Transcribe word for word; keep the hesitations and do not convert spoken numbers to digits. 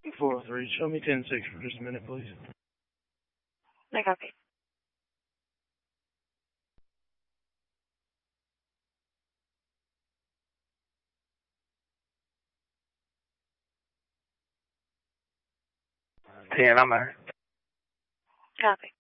four oh three. Show me ten six for just a minute, please. I copy. ten, I'm there. Copy.